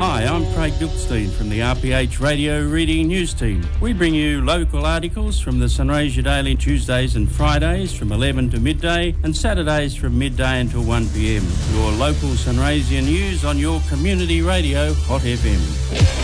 Hi, I'm Craig Dilkstein from the RPH Radio Reading News Team. We bring you local articles from the Sunraysia Daily Tuesdays and Fridays from 11 to midday and Saturdays from midday until 1pm. Your local Sunraysia news on your community radio, Hot FM.